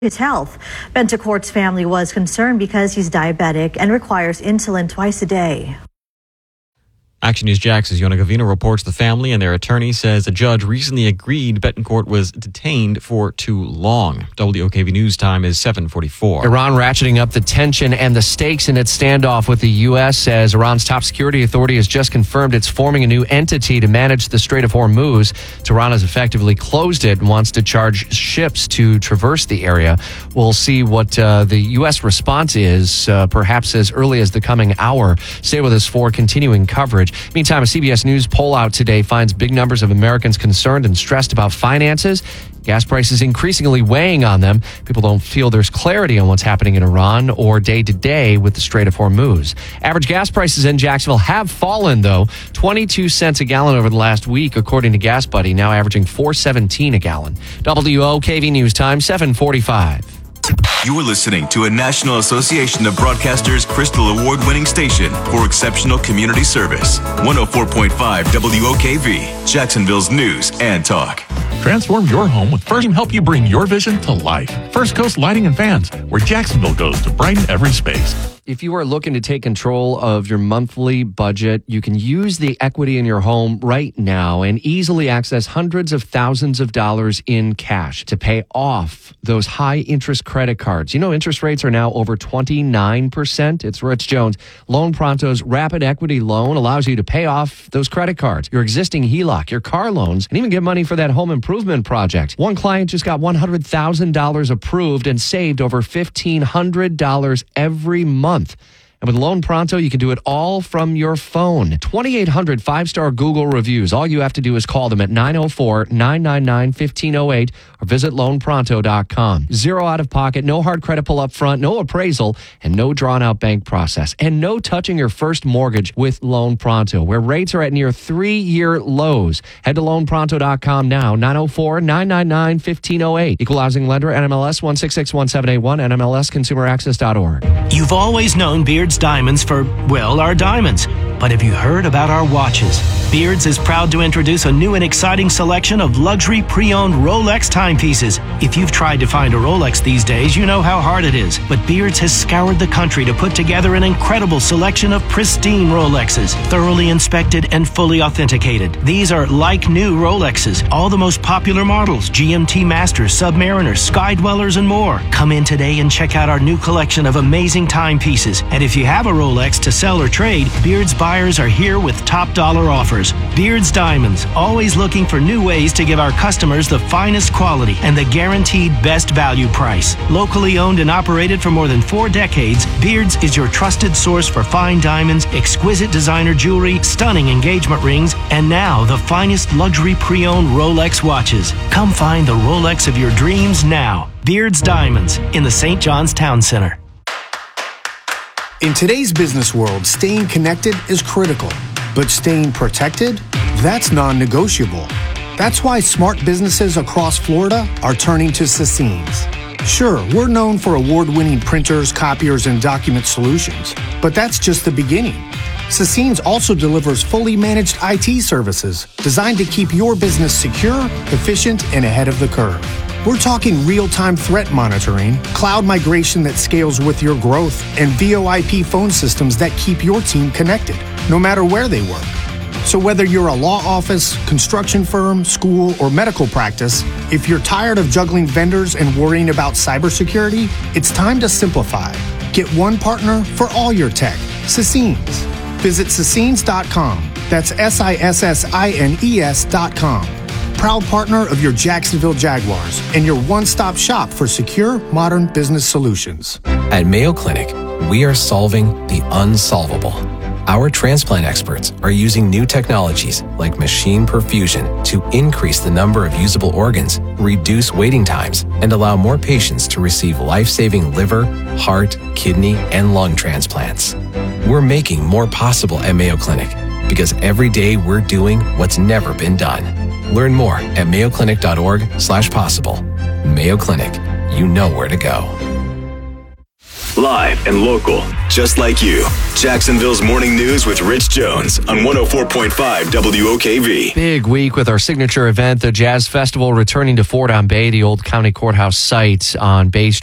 his health. Bentecourt's family was concerned because he's diabetic and requires insulin twice a day. Action News Jax's Yona Gavina reports the family and their attorney says a judge recently agreed Betancourt was detained for too long. WOKV News time is 7:44. Iran ratcheting up the tension and the stakes in its standoff with the U.S. says Iran's top security authority has just confirmed it's forming a new entity to manage the Strait of Hormuz. Tehran has effectively closed it and wants to charge ships to traverse the area. We'll see what the U.S. response is, perhaps as early as the coming hour. Stay with us for continuing coverage. Meantime, a CBS News poll out today finds big numbers of Americans concerned and stressed about finances. Gas prices increasingly weighing on them. People don't feel there's clarity on what's happening in Iran or day to day with the Strait of Hormuz. Average gas prices in Jacksonville have fallen, though. 22 cents a gallon over the last week, according to Gas Buddy, now averaging $4.17 a gallon. WOKV News time, 7:45. You are listening to a National Association of Broadcasters Crystal Award-winning station for exceptional community service. 104.5 WOKV, Jacksonville's news and talk. Transform your home with First and help you bring your vision to life. First Coast Lighting and Fans, where Jacksonville goes to brighten every space. If you are looking to take control of your monthly budget, you can use the equity in your home right now and easily access hundreds of thousands of dollars in cash to pay off those high interest credit cards. You know, interest rates are now over 29%. It's Rich Jones. Loan Pronto's Rapid Equity Loan allows you to pay off those credit cards, your existing HELOC, your car loans, and even get money for that home improvement project. One client just got $100,000 approved and saved over $1,500 every month. And with Loan Pronto, you can do it all from your phone. 2,800 five-star Google reviews. All you have to do is call them at 904-999-1508 or visit loanpronto.com. Zero out of pocket, no hard credit pull up front, no appraisal, and no drawn-out bank process. And no touching your first mortgage with Loan Pronto, where rates are at near 3-year lows. Head to loanpronto.com now, 904-999-1508. Equal housing lender, NMLS 1661781, NMLSconsumeraccess.org. You've always known Beard's Diamonds for, well, our diamonds. But have you heard about our watches? Beard's is proud to introduce a new and exciting selection of luxury pre-owned Rolex timepieces. If you've tried to find a Rolex these days, you know how hard it is. But Beard's has scoured the country to put together an incredible selection of pristine Rolexes, thoroughly inspected and fully authenticated. These are like new Rolexes, all the most popular models, GMT Masters, Submariners, Sky Dwellers, and more. Come in today and check out our new collection of amazing timepieces. And if you have a Rolex to sell or trade, Beard's buyers are here with top dollar offers. Beard's Diamonds, always looking for new ways to give our customers the finest quality and the guaranteed best value price. Locally owned and operated for more than 4 decades, Beard's is your trusted source for fine diamonds, exquisite designer jewelry, stunning engagement rings, and now the finest luxury pre-owned Rolex watches. Come find the Rolex of your dreams now. Beard's Diamonds in the St. John's Town Center. In today's business world, staying connected is critical, but staying protected, that's non-negotiable. That's why smart businesses across Florida are turning to Sassines. Sure, we're known for award-winning printers, copiers, and document solutions, but that's just the beginning. Sassines also delivers fully managed IT services designed to keep your business secure, efficient, and ahead of the curve. We're talking real-time threat monitoring, cloud migration that scales with your growth, and VoIP phone systems that keep your team connected, no matter where they work. So whether you're a law office, construction firm, school, or medical practice, if you're tired of juggling vendors and worrying about cybersecurity, it's time to simplify. Get one partner for all your tech, Sassines. Visit Sassines.com. That's SISSINES.com. Proud partner of your Jacksonville Jaguars and your one-stop shop for secure, modern business solutions. At Mayo Clinic, we are solving the unsolvable. Our transplant experts are using new technologies like machine perfusion to increase the number of usable organs, reduce waiting times, and allow more patients to receive life-saving liver, heart, kidney, and lung transplants. We're making more possible at Mayo Clinic because every day we're doing what's never been done. Learn more at mayoclinic.org/possible. Mayo Clinic, you know where to go. Live and local, just like you. Jacksonville's Morning News with Rich Jones on 104.5 WOKV. Big week with our signature event, the Jazz Festival, returning to Fort on Bay, the old county courthouse site on Bay Street.